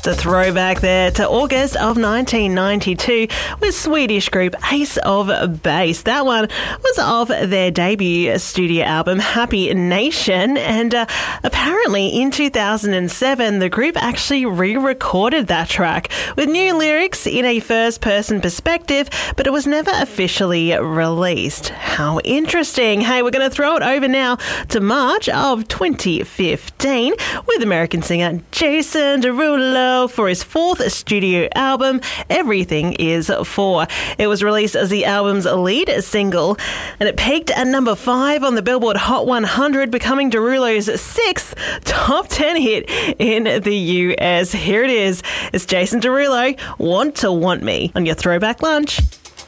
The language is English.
Just a throwback there to August of 1992 with Swedish group Ace of Base. That one was off their debut studio album, Happy Nation. And apparently in 2007, the group actually re-recorded that track with new lyrics in a first-person perspective, but it was never officially released. How interesting. Hey, we're going to throw it over now to March of 2015 with American singer Jason Derulo for his fourth studio album, Everything Is For. It was released as the album's lead single, and it peaked at number 5 on the Billboard Hot 100, becoming Derulo's sixth top 10 hit in the US. Here it is. It's Jason Derulo, Want to Want Me, on your Throwback Lunch.